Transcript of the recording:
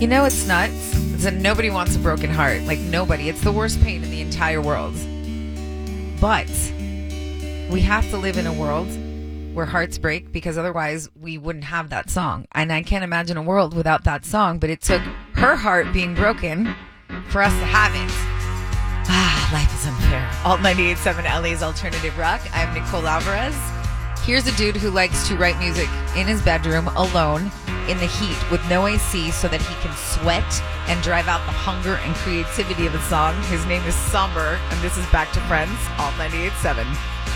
You know, it's nuts. It's that nobody wants a broken heart. Like, nobody. It's the worst pain in the entire world. But we have to live in a world where hearts break, because otherwise we wouldn't have that song. And I can't imagine a world without that song, but it took her heart being broken for us to have it. Life is unfair. Alt 98.7 LA's Alternative Rock. I'm Nicole Alvarez. Here's a dude who likes to write music in his bedroom alone in the heat with no AC so that he can sweat and drive out the hunger and creativity of a song. His name is Somber, and this is Back to Friends, Alt 98.7.